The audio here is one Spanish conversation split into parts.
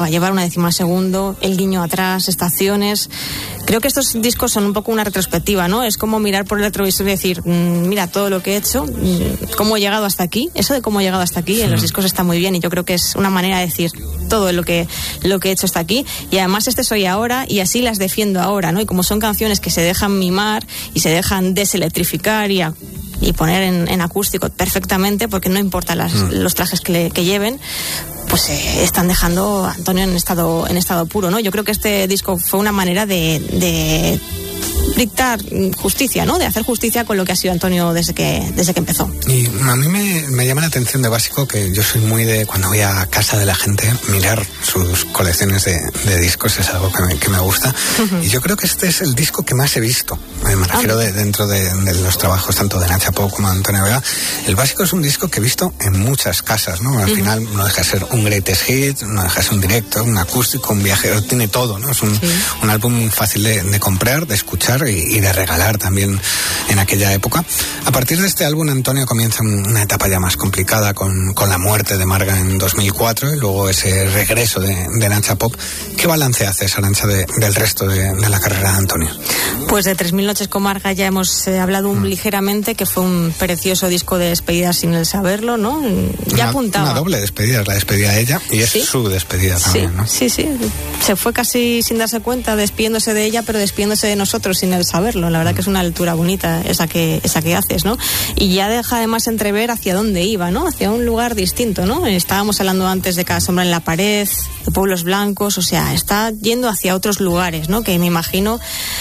a llevar una décima al segundo, el guiño atrás, estaciones. Creo que estos discos son un poco una retrospectiva, ¿no? Es como mirar por el retrovisor y decir, mira todo lo que he hecho, cómo he llegado hasta aquí. Eso de cómo he llegado hasta aquí en los discos está muy bien, y yo creo que es una manera de decir todo lo que he hecho hasta aquí, y además soy ahora y así las defiendo ahora, ¿no? Y como son canciones que se dejan mimar y se dejan deselectrificar y poner en acústico perfectamente, porque no importa los trajes que lleven, pues están dejando a Antonio en estado puro, ¿no? Yo creo que este disco fue una manera de dictar justicia, ¿no? De hacer justicia con lo que ha sido Antonio desde que empezó. Y a mí me llama la atención de básico que yo soy muy de, cuando voy a casa de la gente, mirar sus colecciones de discos, es algo que me gusta. Y yo creo que este es el disco que más he visto. Me refiero dentro de los trabajos tanto de Nacha Pop como de Antonio Vega. El básico es un disco que he visto en muchas casas, ¿no? Al final no deja de ser un greatest hit, no deja de ser un directo, un acústico, un viajero, tiene todo, ¿no? Es un álbum fácil de comprar, de escuchar y de regalar también en aquella época. A partir de este álbum, Antonio comienza una etapa ya más complicada con la muerte de Marga en 2004 y luego ese regreso de Nacha Pop. ¿Qué balance haces, Arantxa, del resto de la carrera de Antonio? Pues de 3000 noches con Marga ya hemos hablado ligeramente, que fue un precioso disco de despedida sin el saberlo, ¿no? Ya apuntaba. Una doble despedida, la despedida de ella y es su despedida también, ¿no? Sí. Se fue casi sin darse cuenta, despidiéndose de ella, pero despidiéndose de nosotros sin el saberlo. La verdad que es una altura bonita esa que haces, ¿no? Y ya deja además entrever hacia dónde iba, ¿no? Hacia un lugar distinto, ¿no? Estábamos hablando antes de Cada sombra en la pared, de Pueblos Blancos, o sea, está yendo hacia otros lugares, ¿no? Que me imagino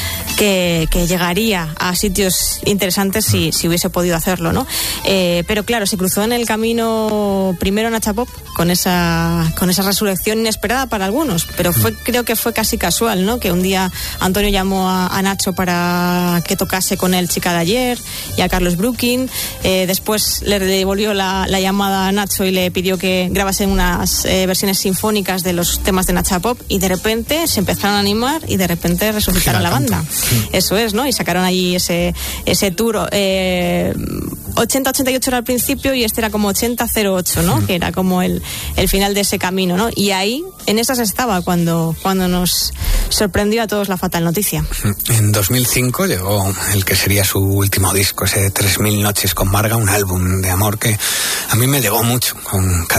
que llegaría a sitios interesantes si hubiese podido hacerlo, ¿no? Pero claro, se cruzó en el camino primero Nacha Pop con esa resurrección inesperada para algunos, pero creo que fue casi casual, ¿no? Que un día Antonio llamó a Nacho para que tocase con él Chica de Ayer y a Carlos Brooking. Después le devolvió la llamada a Nacho y le pidió que grabasen unas versiones sinfónicas de los temas de Nacha Pop, y de repente se empezaron a animar y de repente resucitaron la banda. Eso es, ¿no? Y sacaron allí ese tour. 80-88 era al principio y este era como 80-08, ¿no? Que era como el final de ese camino, ¿no? Y ahí, en esas estaba cuando nos sorprendió a todos la fatal noticia. En 2005 llegó el que sería su último disco, ese 3000 noches con Marga, un álbum de amor que a mí me llegó mucho, con